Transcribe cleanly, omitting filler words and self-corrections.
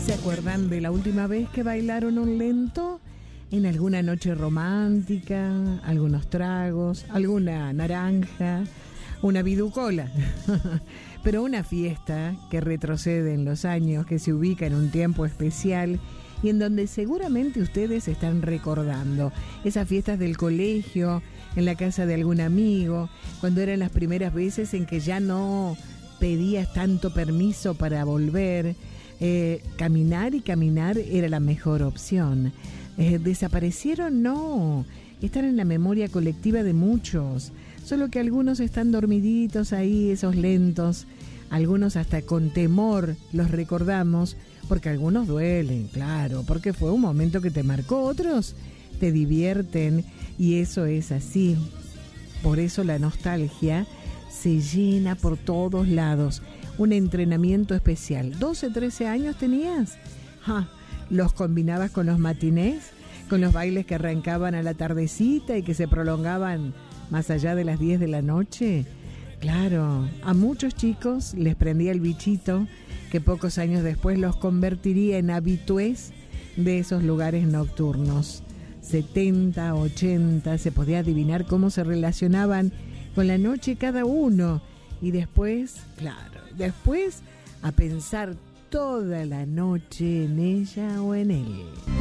¿Se acuerdan de la última vez que bailaron un lento? En alguna noche romántica, algunos tragos, alguna naranja, una viducola. Pero una fiesta que retrocede en los años, que se ubica en un tiempo especial y en donde seguramente ustedes están recordando esas fiestas del colegio, en la casa de algún amigo, cuando eran las primeras veces en que ya no pedías tanto permiso para volver. Caminar y caminar era la mejor opción. ¿Desaparecieron? No. Están en la memoria colectiva de muchos. Solo que algunos están dormiditos ahí, esos lentos. Algunos hasta con temor los recordamos, porque algunos duelen, claro, porque fue un momento que te marcó. Otros te divierten y eso es así. Por eso la nostalgia se llena por todos lados. Un entrenamiento especial. 12, 13 años tenías. Los combinabas con los matinés, con los bailes que arrancaban a la tardecita y que se prolongaban más allá de las 10 de la noche. Claro, a muchos chicos les prendía el bichito que pocos años después los convertiría en habitués de esos lugares nocturnos. 70, 80, se podía adivinar cómo se relacionaban con la noche cada uno. Y después, claro, después a pensar toda la noche en ella o en él.